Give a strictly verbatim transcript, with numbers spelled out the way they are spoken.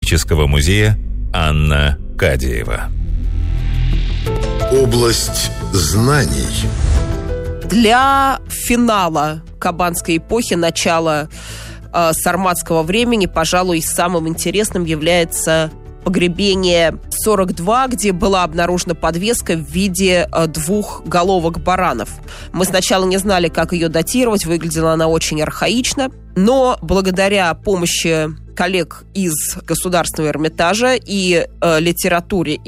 археологического музея Анна Кадиева. Область знаний. Для финала Кабанской эпохи, начала э, сарматского времени, пожалуй, самым интересным является погребение сорок два, где была обнаружена подвеска в виде э, двух головок баранов. Мы сначала не знали, как ее датировать, выглядела она очень архаично, но благодаря помощи коллег из Государственного Эрмитажа и э, литературе